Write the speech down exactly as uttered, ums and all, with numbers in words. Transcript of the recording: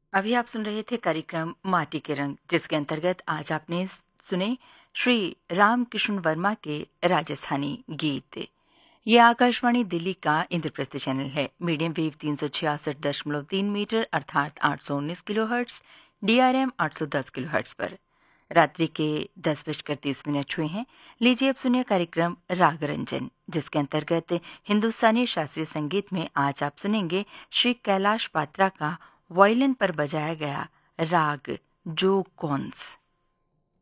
अभी आप सुन रहे थे कार्यक्रम माटी के रंग, जिसके अंतर्गत आज आपने सुने श्री रामकृष्ण वर्मा के राजस्थानी गीत। ये आकाशवाणी दिल्ली का इंद्रप्रस्थ चैनल है। मीडियम वेव तीन सौ छियासठ दशमलव तीन मीटर अर्थात आठ सौ उन्नीस किलो हर्ट्स, डीआरएम आठ सौ दस किलो हर्ट्स पर। रात्रि के दस बजकर तीस मिनट हुए हैं। लीजिए अब सुनिए कार्यक्रम राग रंजन, जिसके अंतर्गत हिंदुस्तानी शास्त्रीय संगीत में आज आप सुनेंगे श्री कैलाश पात्रा का वायलिन पर बजाया गया राग जो कौन्स।